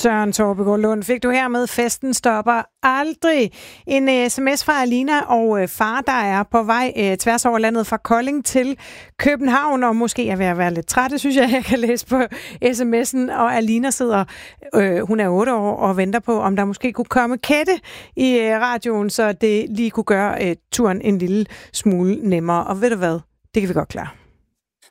Søren Torbegaard Lund, fik du her med festen stopper aldrig. En sms fra Alina og far, der er på vej tværs over landet fra Kolding til København, og måske er ved at være lidt træt, synes jeg kan læse på sms'en. Og Alina sidder, hun er 8 år, og venter på, om der måske kunne komme Kette i radioen, så det lige kunne gøre turen en lille smule nemmere. Og ved du hvad? Det kan vi godt klare.